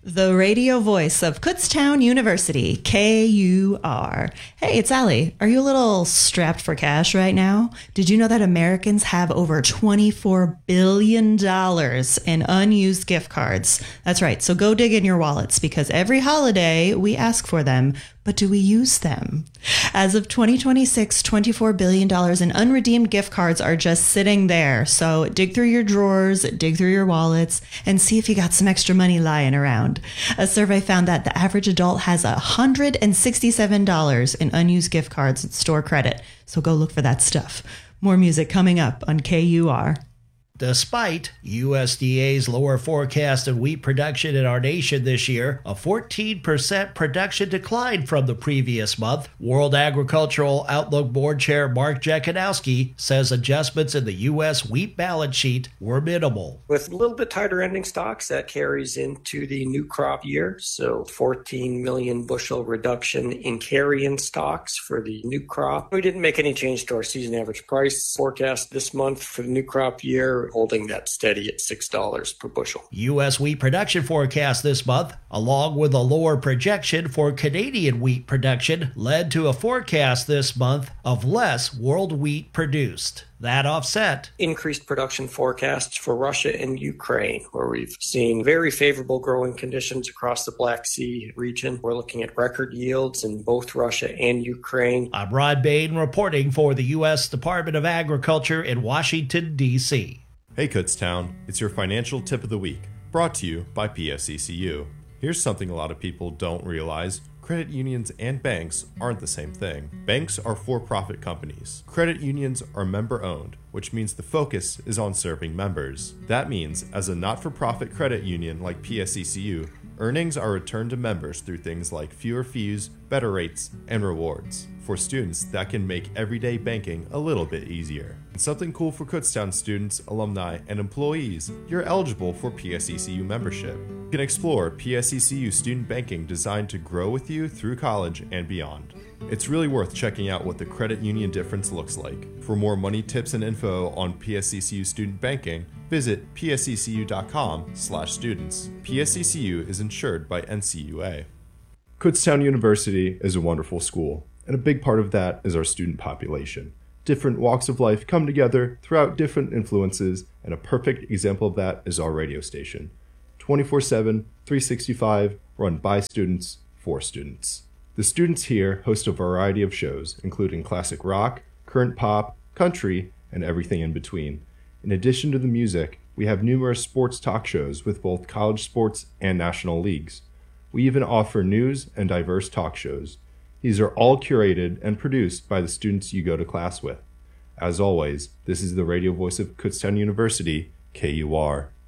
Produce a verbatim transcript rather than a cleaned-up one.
The radio voice of Kutztown University, K U R. Hey, it's Allie. Are you a little strapped for cash right now? Did you know that Americans have over twenty-four billion dollars in unused gift cards? That's right. So go dig in your wallets because every holiday we ask for them, but do we use them? As of twenty twenty-six, twenty-four billion dollars in unredeemed gift cards are just sitting there. So dig through your drawers, dig through your wallets, and see if you got some extra money lying around. A survey found that the average adult has one hundred sixty-seven dollars in unused gift cards at store credit. So go look for that stuff. More music coming up on K U R. Despite U S D A's lower forecast of wheat production in our nation this year, a fourteen percent production decline from the previous month, World Agricultural Outlook Board Chair Mark Jekanowski says adjustments in the U S wheat balance sheet were minimal. With a little bit tighter ending stocks, that carries into the new crop year. So fourteen million bushel reduction in carry-in stocks for the new crop. We didn't make any change to our season average price forecast this month for the new crop year, holding that steady at six dollars per bushel. U S wheat production forecast this month, along with a lower projection for Canadian wheat production, led to a forecast this month of less world wheat produced. That offset increased production forecasts for Russia and Ukraine, where we've seen very favorable growing conditions across the Black Sea region. We're looking at record yields in both Russia and Ukraine. I'm Rod Bain reporting for the U S Department of Agriculture in Washington, D C Hey Kutztown, it's your financial tip of the week, brought to you by P S E C U. Here's something a lot of people don't realize. Credit unions and banks aren't the same thing. Banks are for-profit companies. Credit unions are member-owned, which means the focus is on serving members. That means, as a not-for-profit credit union like P S E C U, earnings are returned to members through things like fewer fees, better rates, and rewards. For students, that can make everyday banking a little bit easier. And something cool for Kutztown students, alumni, and employees, you're eligible for P S E C U membership. You can explore P S E C U student banking designed to grow with you through college and beyond. It's really worth checking out what the credit union difference looks like. For more money tips and info on P S E C U student banking, visit p s e c u dot com slash students. P S E C U is insured by N C U A. Kutztown University is a wonderful school, and a big part of that is our student population. Different walks of life come together throughout different influences, and a perfect example of that is our radio station. twenty-four seven, three sixty-five, run by students, for students. The students here host a variety of shows, including classic rock, current pop, country, and everything in between. In addition to the music, we have numerous sports talk shows with both college sports and national leagues. We even offer news and diverse talk shows. These are all curated and produced by the students you go to class with. As always, this is the radio voice of Kutztown University, K U R.